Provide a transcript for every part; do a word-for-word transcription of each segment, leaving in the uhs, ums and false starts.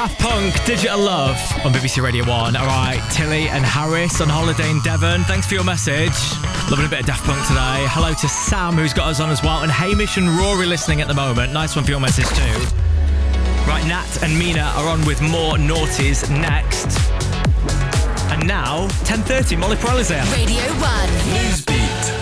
Daft Punk, Digital Love on B B C Radio one. All right, Tilly and Harris on holiday in Devon. Thanks for your message. Loving a bit of Daft Punk today. Hello to Sam, who's got us on as well, and Hamish and Rory listening at the moment. Nice one for your message too. Right, Nat and Mina are on with more naughties next. And now, ten thirty, Molly Prowler's here. Radio one. Newsbeat.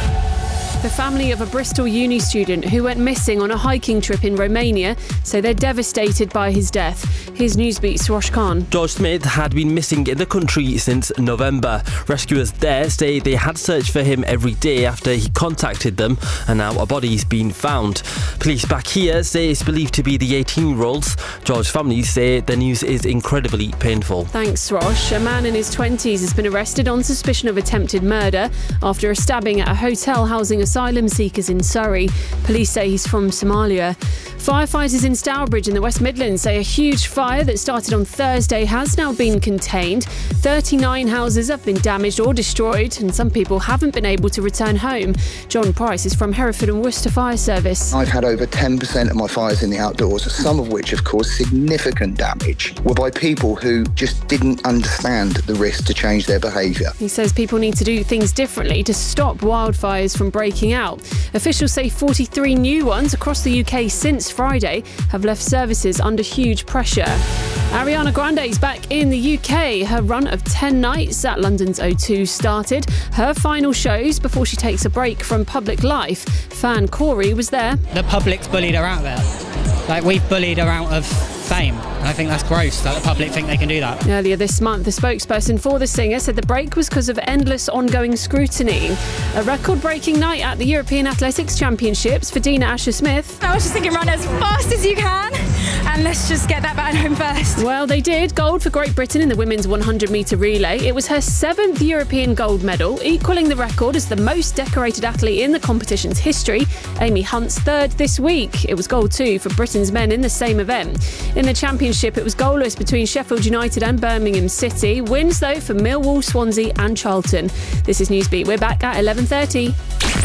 The family of a Bristol uni student who went missing on a hiking trip in Romania say they're devastated by his death. Here's Newsbeat's Rosh Khan. George Smith had been missing in the country since November. Rescuers there say they had searched for him every day after he contacted them, and now a body's been found. Police back here say it's believed to be the eighteen-year-old's. George's family say the news is incredibly painful. Thanks, Rosh. A man in his twenties has been arrested on suspicion of attempted murder after a stabbing at a hotel housing asylum seekers in Surrey. Police say he's from Somalia. Firefighters in Stourbridge in the West Midlands say a huge fire that started on Thursday has now been contained. thirty-nine houses have been damaged or destroyed, and some people haven't been able to return home. John Price is from Hereford and Worcester Fire Service. I've had over ten percent of my fires in the outdoors, some of which have caused significant damage, were by people who just didn't understand the risk to change their behaviour. He says people need to do things differently to stop wildfires from breaking out. Officials say forty-three new ones across the U K since Friday have left services under huge pressure. Ariana Grande is back in the U K. Her run of ten nights at London's O two started. Her final shows before she takes a break from public life. Fan Corey was there. The public's bullied her out there. Like, we've bullied her out of fame. And I think that's gross that the public think they can do that. Earlier this month, the spokesperson for the singer said the break was because of endless ongoing scrutiny. A record-breaking night at the European Athletics Championships for Dina Asher-Smith. I was just thinking, run as fast as you can and let's just get that back home first. Well, they did. Gold for Great Britain in the women's one hundred metre relay. It was her seventh European gold medal, equalling the record as the most decorated athlete in the competition's history. Amy Hunt's third this week. It was gold too for Britain's men in the same event. In the championship, it was goalless between Sheffield United and Birmingham City. Wins, though, for Millwall, Swansea and Charlton. This is Newsbeat. We're back at eleven thirty.